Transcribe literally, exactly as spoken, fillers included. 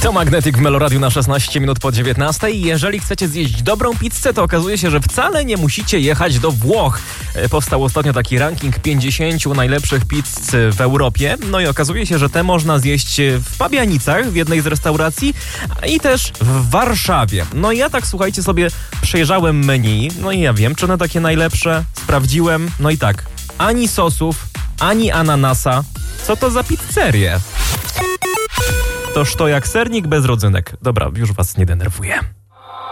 To Magnetic w Meloradiu na szesnaście minut po dziewiętnastej. Jeżeli chcecie zjeść dobrą pizzę, to okazuje się, że wcale nie musicie jechać do Włoch. Powstał ostatnio taki ranking pięćdziesięciu najlepszych pizz w Europie. No i okazuje się, że te można zjeść w Pabianicach, w jednej z restauracji i też w Warszawie. No i ja tak, słuchajcie, sobie przejrzałem menu. No i ja wiem, czy one takie najlepsze. Sprawdziłem. No i tak, ani sosów, ani ananasa. Co to za pizzerie? Toż to jak sernik bez rodzynek. Dobra, już was nie denerwuję.